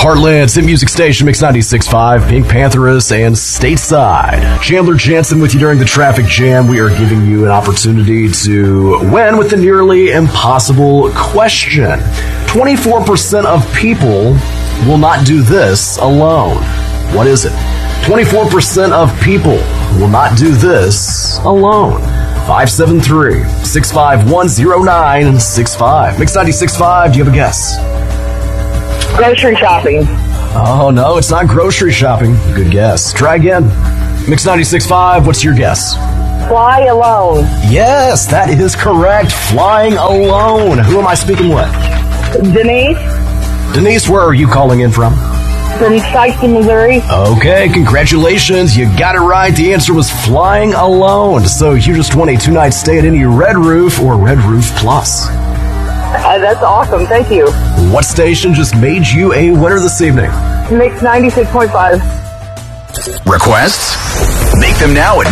Heartland's hit music station, Mix 96.5, Pink Pantheress, and Stateside. Chandler Jansen with you during the traffic jam. We are giving you an opportunity to win with the nearly impossible question. 24% of people will not do this alone. What is it? 24% of people will not do this alone. 573-651-0965. Mix 96.5, do you have a guess? Grocery shopping. Oh, no, it's not grocery shopping. Good guess. Try again. Mix 96.5, what's your guess? Fly alone. Yes, that is correct. Flying alone. Who am I speaking with? Denise Denise, where are you calling in from? from Sikeston, Missouri. Okay, congratulations. You got it right. The answer was flying alone. So you just won a 2-night stay at any Red Roof or Red Roof Plus. That's awesome. Thank you. What station just made you a winner this evening? Mix 96.5. Requests? Make them now at